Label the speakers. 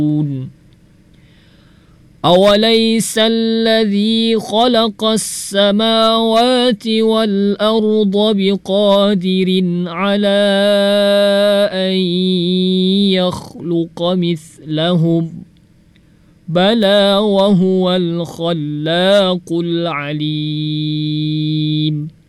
Speaker 1: أوليس الذي خلق السماوات والأرض بقادر على أن يخلق مثلهم بلى وهو الخلاق العليم